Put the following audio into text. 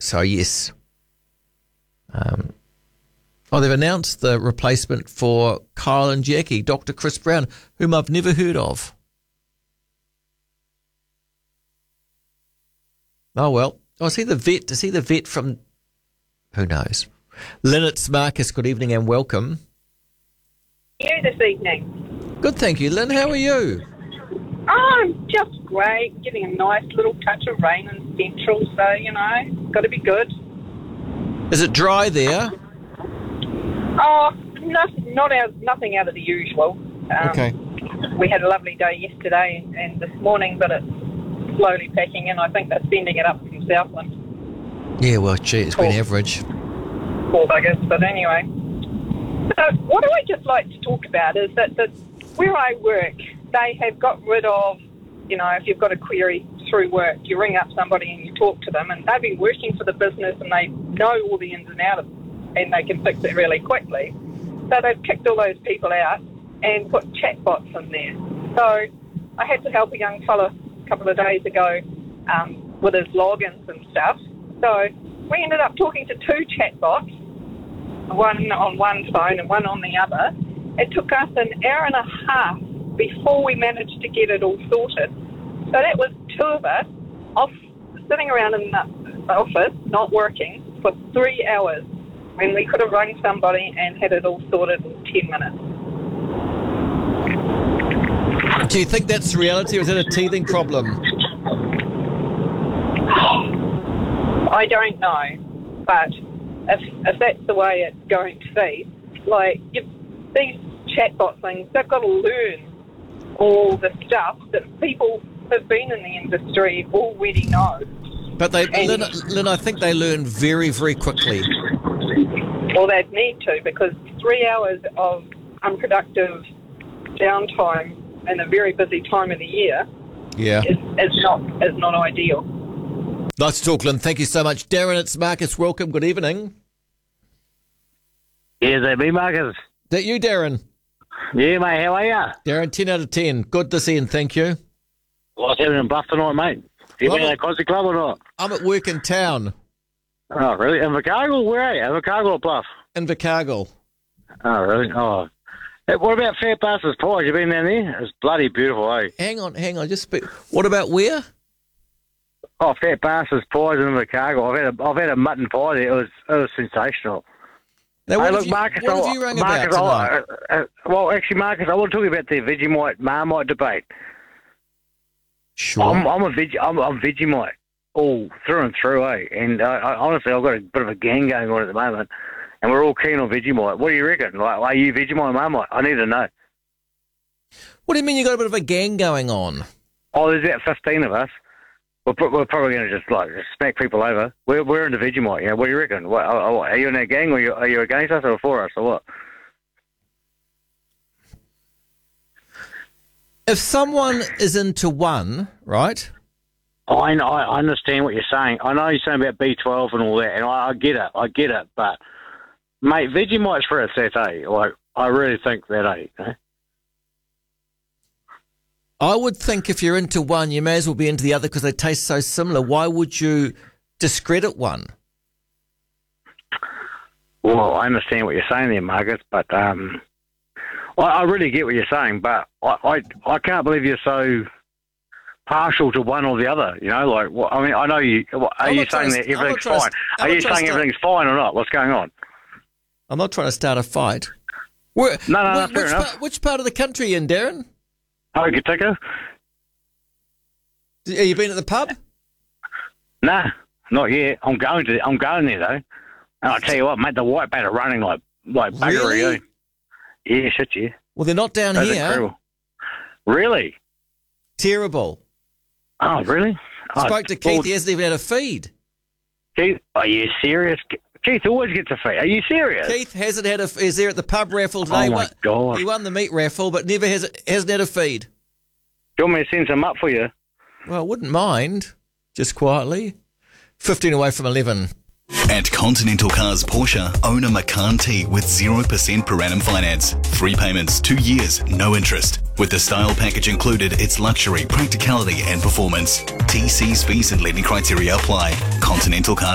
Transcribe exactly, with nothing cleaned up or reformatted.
So, yes. Um, oh, they've announced the replacement for Kyle and Jackie, Doctor Chris Brown, whom I've never heard of. Oh, well. Oh, is he the vet? Is he the vet from... Who knows? Lynette Marcus, good evening and welcome. You this evening? Good, thank you. Lynn, how are you? Oh, just great. Getting a nice little touch of rain in Central, so, you know, got to be good. Is it dry there? Oh, no, not out, nothing out of the usual. Um, okay. We had a lovely day yesterday and, and this morning, but it's slowly packing in. I think they're sending it up from Southland. Yeah, well, gee, it's been average. Poor buggers, but anyway. So what I just like to talk about is that, that where I work, they have got rid of, you know, if you've got a query through work, you ring up somebody and you talk to them, and they've been working for the business and they know all the ins and outs of it, and they can fix it really quickly. So they've kicked all those people out and put chatbots in there. So I had to help a young fella a couple of days ago um, with his logins and stuff. So we ended up talking to two chatbots, one on one phone and one on the other. It took us an hour and a half before we managed to get it all sorted. So that was two of us off, sitting around in the office, not working, for three hours, when we could have rung somebody and had it all sorted in ten minutes. Do you think that's reality, or is it a teething problem? I don't know, but if if that's the way it's going to be, like, if these chatbot things, they've got to learn all the stuff that people who've been in the industry already know. But they, and, Lynn, Lynn, I think they learn very, very quickly. Well, they'd need to, because three hours of unproductive downtime in a very busy time of the year yeah. is, is not is not ideal. Nice to talk, Lynn. Thank you so much. Darren, it's Marcus. Welcome. Good evening. Yeah, that me, Marcus. Is that you, Darren? Yeah, mate, how are you? Darren, ten out of ten. Good to see and thank you. What's happening in Bluff tonight, mate? You Well, been at the concert club or not? I'm at work in town, Oh, really? In Invercargill? Where are you? Invercargill or Bluff? in Invercargill. Oh, really? Oh. Hey, what about Fat Bastards Pies? You been down there? It's bloody beautiful, eh? Hang on, hang on. Just speak. What about where? Oh, Fat Bastards Pies in Invercargill. I've had a, I've had a mutton pie there. It was, it was sensational. Now, what, Hey, have, look, you, Marcus, what have I- you rang Marcus, about I- tonight? uh, uh, well, actually, Marcus, I want to talk about the Vegemite Marmite debate. Sure. I'm, I'm a veg, I'm, I'm Vegemite all through and through, eh? And uh, I, honestly, I've got a bit of a gang going on at the moment, and we're all keen on Vegemite. What do you reckon? Like, are you Vegemite or Marmite? I need to know. What do you mean you got a bit of a gang going on? Oh, there's about fifteen of us. We're, pro- we're probably going to just like just smack people over. We're we're into Vegemite. You know, what do you reckon? What, are, are you in that gang, or are you, are you against us or for us, or what? If someone is into one, right? I, know, I understand what you're saying. I know you're saying about B twelve and all that, and I, I get it. I get it. But, mate, Vegemite's for a set, eh? Like, I really think that, eh? eh? I would think if you're into one, you may as well be into the other because they taste so similar. Why would you discredit one? Well, I understand what you're saying there, Marcus, but um, I, I really get what you're saying, but I, I, I can't believe you're so partial to one or the other, you know? Like, what, I mean, I know you... What, are I'm you not trying saying to- that I'm not everything's trying to- fine? I'm Are not you trying to saying start- everything's fine or not? What's going on? I'm not trying to start a fight. Where, No, no, no, which, fair which, enough. part, which part of the country are you in, Darren? Oh, you ticker? Have you been at the pub? Nah, not yet. I'm going to. I'm going there, though. And I'll tell you what, mate, the white bat are running like, like buggery. Really? eh? Yeah, shit, yeah. Well, they're not down That's here. incredible. Really? Terrible. Oh, really? Oh, Spoke to Keith. well, He hasn't even had a feed. Keith, are you serious? Keith always gets a fee. Are you serious? Keith hasn't had a. Is there at the pub raffle today? Oh, my Won- God. He won the meat raffle, but never has hasn't had a feed. Do you want me to send some up for you? Well, I wouldn't mind. Just quietly. Fifteen away from eleven. At Continental Cars Porsche, own a Macan T with zero percent per annum finance. Three payments, two years, no interest. With the style package included, it's luxury, practicality and performance. T Cs, fees and lending criteria apply. Continental Cars